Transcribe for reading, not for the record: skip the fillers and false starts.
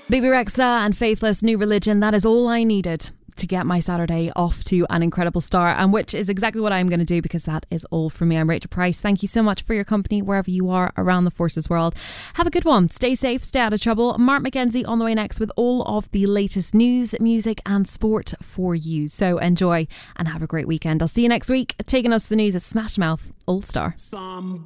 Baby Rexa and Faithless, New Religion. That is all I needed to get my Saturday off to an incredible start, and which is exactly what I'm going to do, because that is all from me. I'm Rachel Price. Thank you so much for your company wherever you are around the Forces world. Have a good one. Stay safe, stay out of trouble. Mark McKenzie on the way next with all of the latest news, music and sport for you. So enjoy and have a great weekend. I'll see you next week. Taking us to the news at Smash Mouth All Star.